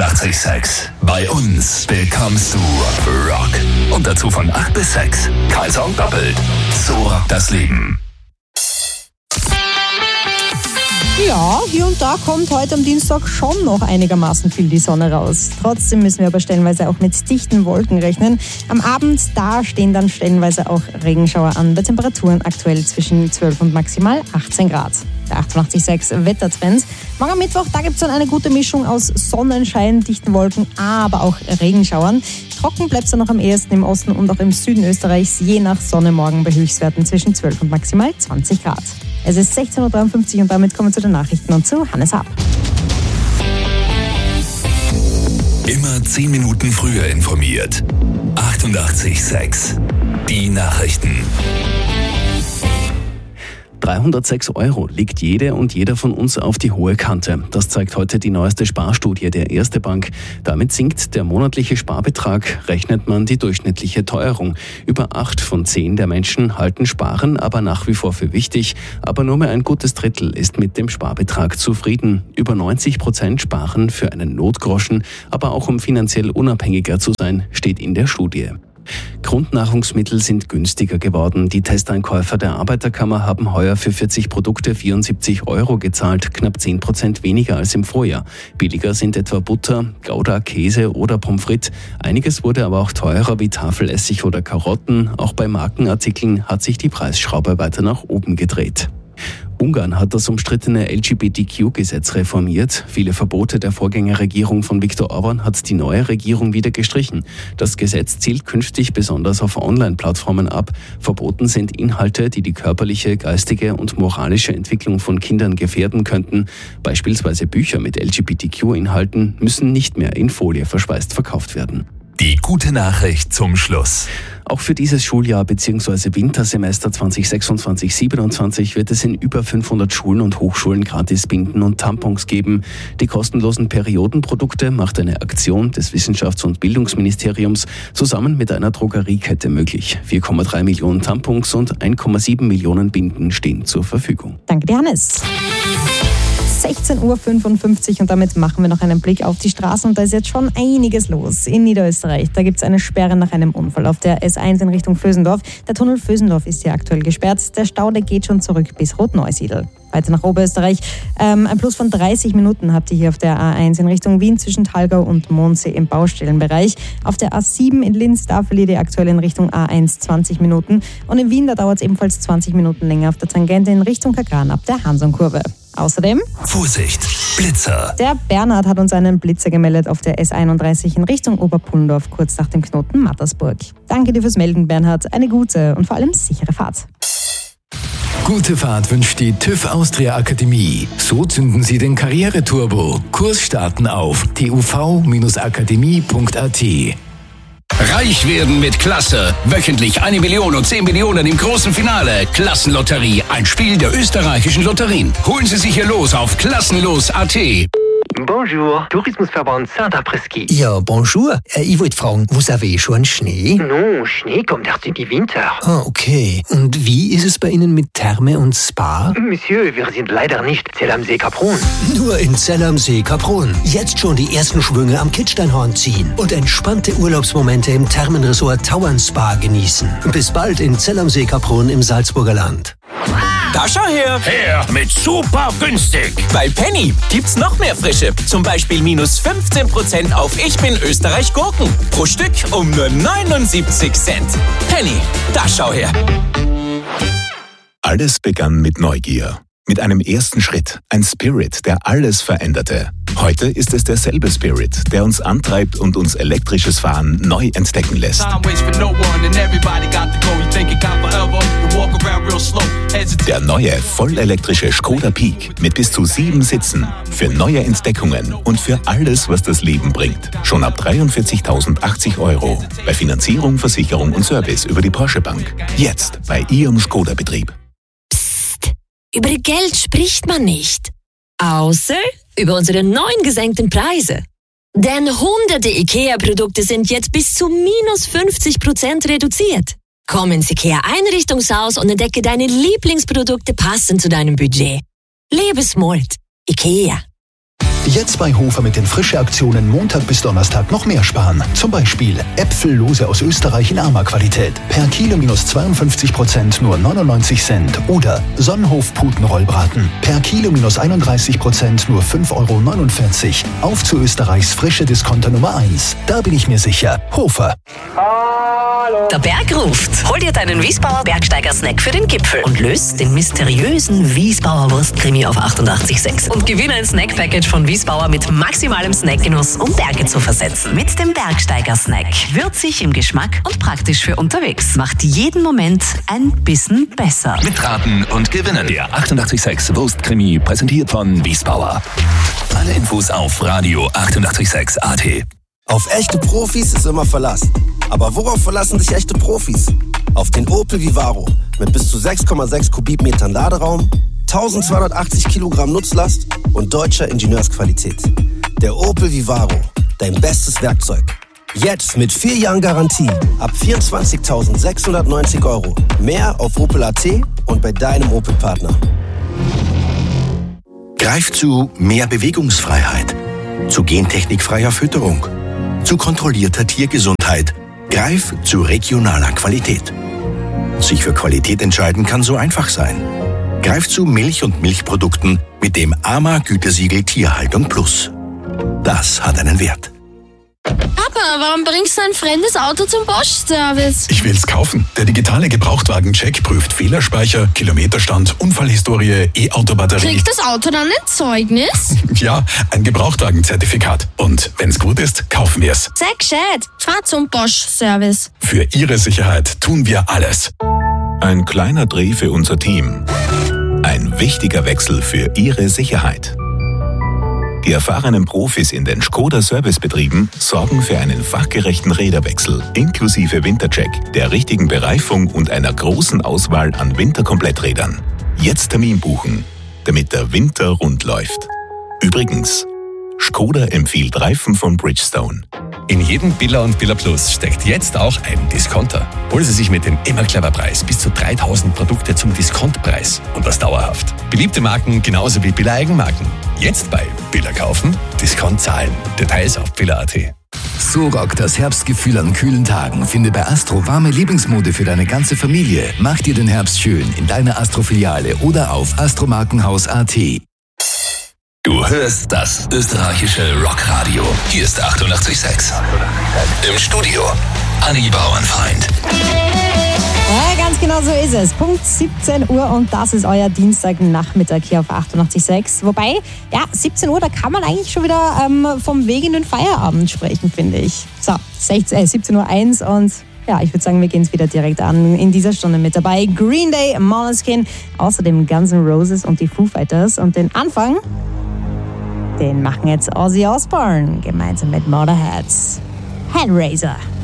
88,6. Bei uns bekommst du Rock. Und dazu von 8 bis 6. Kein Song doppelt. So rockt das Leben. Ja, hier und da kommt heute am Dienstag schon noch einigermaßen viel die Sonne raus. Trotzdem müssen wir aber stellenweise auch mit dichten Wolken rechnen. Am Abend, da stehen dann stellenweise auch Regenschauer an, bei Temperaturen aktuell zwischen 12 und maximal 18 Grad. Der 88,6 Wettertrends. Morgen am Mittwoch, da gibt es dann eine gute Mischung aus Sonnenschein, dichten Wolken, aber auch Regenschauern. Trocken bleibt es dann noch am ehesten im Osten und auch im Süden Österreichs, je nach Sonne morgen bei Höchstwerten zwischen 12 und maximal 20 Grad. Es ist 16.53 Uhr und damit kommen wir zu den Nachrichten und zu Hannes Ab. Immer 10 Minuten früher informiert. 88,6. Die Nachrichten. 306 € legt jede und jeder von uns auf die hohe Kante. Das zeigt heute die neueste Sparstudie der Erste Bank. Damit sinkt der monatliche Sparbetrag, rechnet man die durchschnittliche Teuerung. Über 8 von 10 der Menschen halten Sparen aber nach wie vor für wichtig. Aber nur mehr ein gutes Drittel ist mit dem Sparbetrag zufrieden. Über 90% sparen für einen Notgroschen, aber auch um finanziell unabhängiger zu sein, steht in der Studie. Grundnahrungsmittel sind günstiger geworden. Die Testeinkäufer der Arbeiterkammer haben heuer für 40 Produkte 74 € gezahlt, knapp 10% weniger als im Vorjahr. Billiger sind etwa Butter, Gouda, Käse oder Pommes frites. Einiges wurde aber auch teurer wie Tafelessig oder Karotten. Auch bei Markenartikeln hat sich die Preisschraube weiter nach oben gedreht. Ungarn hat das umstrittene LGBTQ-Gesetz reformiert. Viele Verbote der Vorgängerregierung von Viktor Orban hat die neue Regierung wieder gestrichen. Das Gesetz zielt künftig besonders auf Online-Plattformen ab. Verboten sind Inhalte, die die körperliche, geistige und moralische Entwicklung von Kindern gefährden könnten. Beispielsweise Bücher mit LGBTQ-Inhalten müssen nicht mehr in Folie verschweißt verkauft werden. Die gute Nachricht zum Schluss. Auch für dieses Schuljahr bzw. Wintersemester 2026/27 wird es in über 500 Schulen und Hochschulen gratis Binden und Tampons geben. Die kostenlosen Periodenprodukte macht eine Aktion des Wissenschafts- und Bildungsministeriums zusammen mit einer Drogeriekette möglich. 4,3 Millionen Tampons und 1,7 Millionen Binden stehen zur Verfügung. Danke dir, Hannes. 16.55 Uhr und damit machen wir noch einen Blick auf die Straßen und da ist jetzt schon einiges los in Niederösterreich. Da gibt es eine Sperre nach einem Unfall auf der S1 in Richtung Vösendorf. Der Tunnel Vösendorf ist hier aktuell gesperrt. Der Stau, der geht schon zurück bis Rotneusiedl. Weiter nach Oberösterreich. Ein Plus von 30 Minuten habt ihr hier auf der A1 in Richtung Wien zwischen Thalgau und Mondsee im Baustellenbereich. Auf der A7 in Linz, da verliert ihr aktuell in Richtung A1 20 Minuten. Und in Wien, da dauert es ebenfalls 20 Minuten länger auf der Tangente in Richtung Kagran ab der Hansonkurve. Außerdem Vorsicht, Blitzer. Der Bernhard hat uns einen Blitzer gemeldet auf der S31 in Richtung Oberpullendorf, kurz nach dem Knoten Mattersburg. Danke dir fürs Melden, Bernhard. Eine gute und vor allem sichere Fahrt. Gute Fahrt wünscht die TÜV Austria Akademie. So zünden Sie den Karriereturbo. Kurs starten auf tuv-akademie.at. Reich werden mit Klasse. Wöchentlich 1 Million und 10 Millionen im großen Finale. Klassenlotterie, ein Spiel der österreichischen Lotterien. Holen Sie sich hier los auf klassenlos.at. Bonjour, Tourismusverband Saint-Après-Ski. Ja, bonjour. Ich wollte fragen, vous avez schon Schnee? Non, Schnee kommt erst in die Winter. Ah, okay. Und wie ist es bei Ihnen mit Therme und Spa? Monsieur, wir sind leider nicht Zell am See Kaprun. Nur in Zell am See Kaprun. Jetzt schon die ersten Schwünge am Kitzsteinhorn ziehen und entspannte Urlaubsmomente im Thermenresort Tauern Spa genießen. Bis bald in Zell am See Kaprun im Salzburger Land. Da schau her! Her mit super günstig. Bei Penny gibt's noch mehr Frische. Zum Beispiel minus 15% auf Ich bin Österreich Gurken. Pro Stück um nur 79 Cent. Penny, da schau her! Alles begann mit Neugier. Mit einem ersten Schritt. Ein Spirit, der alles veränderte. Heute ist es derselbe Spirit, der uns antreibt und uns elektrisches Fahren neu entdecken lässt. Der neue, vollelektrische Skoda Peak mit bis zu 7 Sitzen. Für neue Entdeckungen und für alles, was das Leben bringt. Schon ab 43.080 €. Bei Finanzierung, Versicherung und Service über die Porsche Bank. Jetzt bei Ihrem Skoda-Betrieb. Über Geld spricht man nicht. Außer über unsere neuen gesenkten Preise. Denn hunderte IKEA-Produkte sind jetzt bis zu minus 50% reduziert. Komm ins IKEA-Einrichtungshaus und entdecke deine Lieblingsprodukte passend zu deinem Budget. Lebe smart. IKEA. Jetzt bei Hofer mit den Frische-Aktionen Montag bis Donnerstag noch mehr sparen. Zum Beispiel Äpfellose aus Österreich in Ama-Qualität. Per Kilo minus 52% nur 99 Cent. Oder Sonnenhof-Putenrollbraten. Per Kilo minus 31% nur 5,49 €. Auf zu Österreichs frische Discounter Nummer 1. Da bin ich mir sicher. Hofer. Der Berg ruft. Hol dir deinen Wiesbauer Bergsteiger-Snack für den Gipfel und löst den mysteriösen Wiesbauer Wurstkrimi auf 88,6. Und gewinne ein Snack-Package von Wiesbauer mit maximalem Snackgenuss, um Berge zu versetzen. Mit dem Bergsteiger-Snack. Würzig im Geschmack und praktisch für unterwegs. Macht jeden Moment ein bisschen besser. Mitraten und gewinnen. Der 88,6 Wurstkrimi präsentiert von Wiesbauer. Alle Infos auf Radio 88,6 AT. Auf echte Profis ist immer Verlass. Aber worauf verlassen sich echte Profis? Auf den Opel Vivaro mit bis zu 6,6 Kubikmetern Laderaum, 1280 Kilogramm Nutzlast und deutscher Ingenieursqualität. Der Opel Vivaro, dein bestes Werkzeug. Jetzt mit 4 Jahren Garantie ab 24.690 €. Mehr auf Opel.at und bei deinem Opel-Partner. Greif zu mehr Bewegungsfreiheit, zu gentechnikfreier Fütterung, zu kontrollierter Tiergesundheit. Greif zu regionaler Qualität. Sich für Qualität entscheiden kann so einfach sein. Greif zu Milch und Milchprodukten mit dem AMA-Gütesiegel Tierhaltung Plus. Das hat einen Wert. Papa, warum bringst du ein fremdes Auto zum Bosch-Service? Ich will's kaufen. Der digitale Gebrauchtwagen-Check prüft Fehlerspeicher, Kilometerstand, Unfallhistorie, E-Auto-Batterie. Kriegt das Auto dann ein Zeugnis? Ja, ein Gebrauchtwagen-Zertifikat. Und wenn's gut ist, kaufen wir's. Sei gescheit. Fahr zum Bosch-Service. Für Ihre Sicherheit tun wir alles. Ein kleiner Dreh für unser Team. Ein wichtiger Wechsel für Ihre Sicherheit. Die erfahrenen Profis in den Skoda-Servicebetrieben sorgen für einen fachgerechten Räderwechsel inklusive Wintercheck, der richtigen Bereifung und einer großen Auswahl an Winterkompletträdern. Jetzt Termin buchen, damit der Winter rund läuft. Übrigens, Skoda empfiehlt Reifen von Bridgestone. In jedem Billa und Billa Plus steckt jetzt auch ein Discounter. Holen Sie sich mit dem Immer-Clever-Preis bis zu 3.000 Produkte zum Diskontpreis und das dauerhaft. Beliebte Marken genauso wie Billa Eigenmarken. Jetzt bei Billa kaufen, Discount zahlen. Details auf billa.at. So rockt das Herbstgefühl an kühlen Tagen. Finde bei Astro warme Lieblingsmode für deine ganze Familie. Mach dir den Herbst schön in deiner Astro-Filiale oder auf astromarkenhaus.at. Du hörst das österreichische Rockradio. Hier ist 88,6. Im Studio Anni Bauernfeind. Ja, ganz genau so ist es. Punkt 17 Uhr und das ist euer Dienstagnachmittag hier auf 88,6. Wobei, ja, 17 Uhr, da kann man eigentlich schon wieder vom Weg in den Feierabend sprechen, finde ich. So, 17:01 Uhr und ja, ich würde sagen, wir gehen es wieder direkt an. In dieser Stunde mit dabei Green Day, Måneskin, außerdem Guns N' Roses und die Foo Fighters. Und den Anfang, den machen jetzt Ozzy Osbourne gemeinsam mit Motorhead. Hellraiser.